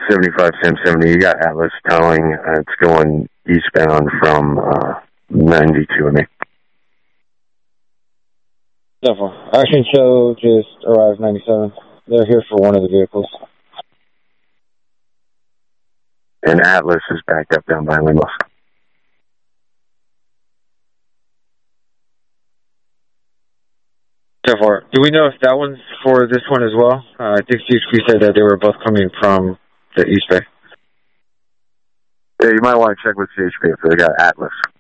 75, 1070. You got Atlas towing. It's going eastbound from 92, I think. Definitely. Action show just arrived 97. They're here for one of the vehicles. And Atlas is backed up down by Limos. Definitely. Do we know if that one's for this one as well? I think CHP said that they were both coming from the East Bay. Yeah, you might want to check with CHP if they got Atlas.